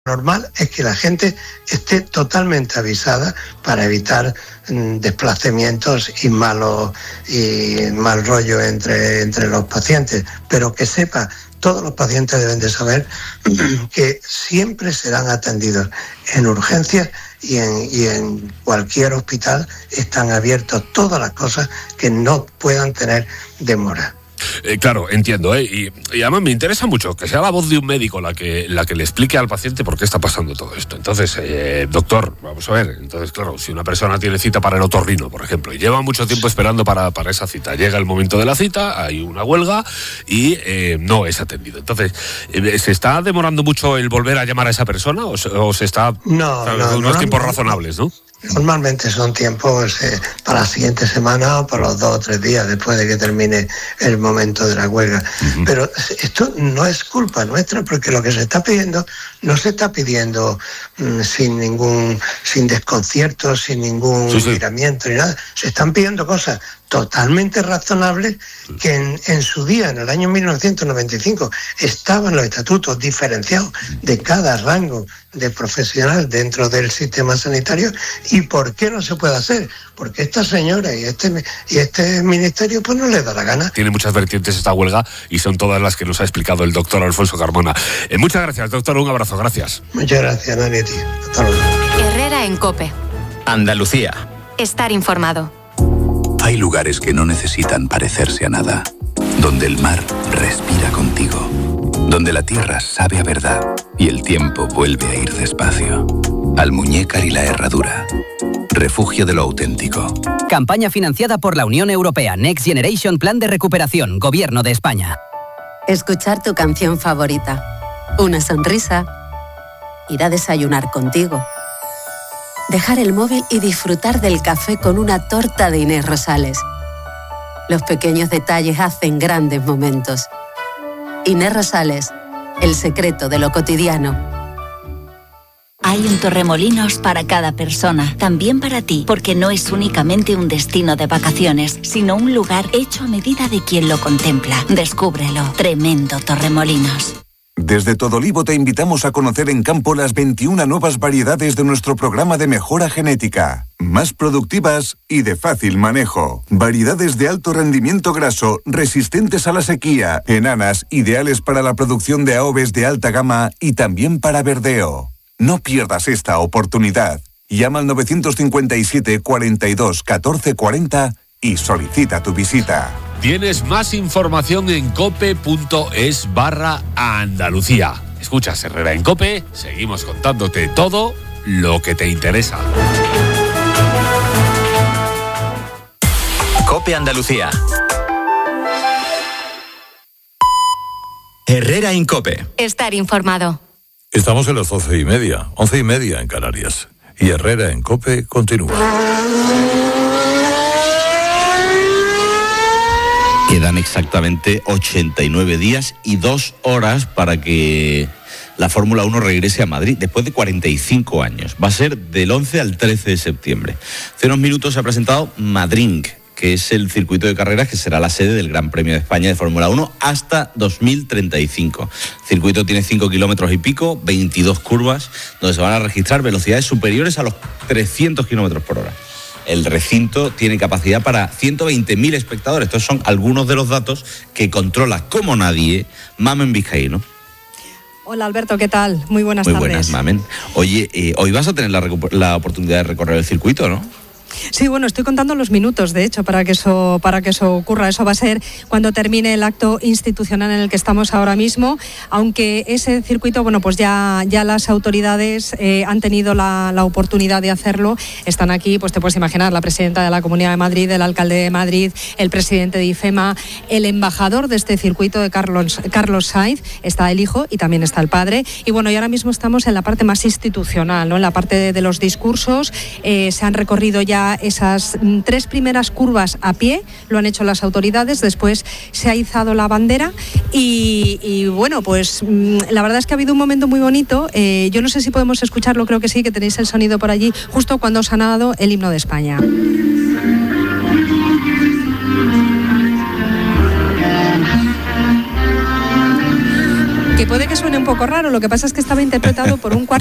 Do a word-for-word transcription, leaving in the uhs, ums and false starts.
normal es que la gente esté totalmente avisada para evitar mm, desplazamientos y malos y mal rollo entre, entre los pacientes, pero que sepa, todos los pacientes deben de saber que siempre serán atendidos en urgencias y en, y en cualquier hospital están abiertos todas las cosas que no puedan tener demora. Eh, claro, entiendo, ¿eh? Y, y además me interesa mucho que sea la voz de un médico la que, la que le explique al paciente por qué está pasando todo esto. Entonces, eh, doctor, vamos a ver, entonces claro, si una persona tiene cita para el otorrino, por ejemplo, y lleva mucho tiempo esperando para, para esa cita, llega el momento de la cita, hay una huelga y eh, no es atendido. Entonces, eh, ¿se está demorando mucho el volver a llamar a esa persona o se, o se está... No, o sea, no, unos no, tiempos no, razonables, ¿no? Normalmente son tiempos eh, para la siguiente semana o para los dos o tres días después de que termine el momento de la huelga. Uh-huh. Pero esto no es culpa nuestra, porque lo que se está pidiendo no se está pidiendo mm, sin ningún, sin desconcierto, sin ningún sí, sí. miramiento ni nada. Se están pidiendo cosas totalmente razonables que en, en su día, en el año mil novecientos noventa y cinco, estaban los estatutos diferenciados de cada rango de profesional dentro del sistema sanitario. ¿Y por qué no se puede hacer? Porque esta señora y este y este ministerio pues no les da la gana. Tiene muchas vertientes esta huelga y son todas las que nos ha explicado el doctor Alfonso Carmona. Eh, muchas gracias, doctor, un abrazo, gracias. Muchas gracias, Nani, tío. Hasta luego. Herrera en COPE. Andalucía. Estar informado. Hay lugares que no necesitan parecerse a nada, donde el mar respira contigo, donde la tierra sabe a verdad y el tiempo vuelve a ir despacio. Almuñécar y la Herradura, refugio de lo auténtico. Campaña financiada por la Unión Europea. Next Generation Plan de Recuperación, Gobierno de España. Escuchar tu canción favorita, una sonrisa, ir a desayunar contigo, dejar el móvil y disfrutar del café con una torta de Inés Rosales. Los pequeños detalles hacen grandes momentos. Inés Rosales, el secreto de lo cotidiano. Hay un Torremolinos para cada persona, también para ti, porque no es únicamente un destino de vacaciones, sino un lugar hecho a medida de quien lo contempla. Descúbrelo. Tremendo Torremolinos. Desde Todolivo te invitamos a conocer en campo las veintiuna nuevas variedades de nuestro programa de mejora genética. Más productivas y de fácil manejo. Variedades de alto rendimiento graso, resistentes a la sequía, enanas, ideales para la producción de aoves de alta gama y también para verdeo. No pierdas esta oportunidad. Llama al nueve cinco siete, cuarenta y dos, catorce cuarenta y solicita tu visita. Tienes más información en cope.es barra Andalucía. Escuchas Herrera en COPE, seguimos contándote todo lo que te interesa. COPE Andalucía. Herrera en COPE. Estar informado. Estamos en las once y media, once y media en Canarias. Y Herrera en COPE continúa. Quedan exactamente ochenta y nueve días y dos horas para que la Fórmula uno regrese a Madrid después de cuarenta y cinco años. Va a ser del once al trece de septiembre. Hace unos minutos se ha presentado Madrid, que es el circuito de carreras que será la sede del Gran Premio de España de Fórmula uno hasta dos mil treinta y cinco. El circuito tiene cinco kilómetros y pico, veintidós curvas, donde se van a registrar velocidades superiores a los trescientos kilómetros por hora. El recinto tiene capacidad para ciento veinte mil espectadores. Estos son algunos de los datos que controla como nadie Mamen Vizcaíno. Hola Alberto, ¿qué tal? Muy buenas Muy tardes. Muy buenas, Mamen. Oye, eh, hoy vas a tener la, recu- la oportunidad de recorrer el circuito, ¿no? Sí, bueno, estoy contando los minutos, de hecho, para que eso para que eso ocurra. Eso va a ser cuando termine el acto institucional en el que estamos ahora mismo, aunque ese circuito, bueno, pues ya, ya las autoridades eh, han tenido la, la oportunidad de hacerlo. Están aquí, pues te puedes imaginar, la presidenta de la Comunidad de Madrid, el alcalde de Madrid, el presidente de IFEMA, el embajador de este circuito, de Carlos, Carlos Sainz, está el hijo y también está el padre. Y bueno, y ahora mismo estamos en la parte más institucional, ¿no? En la parte de, de los discursos. Eh, se han recorrido ya esas tres primeras curvas a pie, lo han hecho las autoridades, después se ha izado la bandera y, y bueno, pues la verdad es que ha habido un momento muy bonito. Eh, yo no sé si podemos escucharlo, creo que sí, que tenéis el sonido por allí, justo cuando os ha dado el himno de España. que puede que suene un poco raro, lo que pasa es que estaba interpretado por un cuarteto